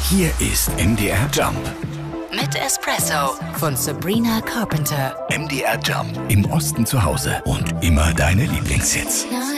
Hier ist MDR Jump. Mit Espresso von Sabrina Carpenter. MDR Jump. Im Osten zu Hause und immer deine Lieblingshits.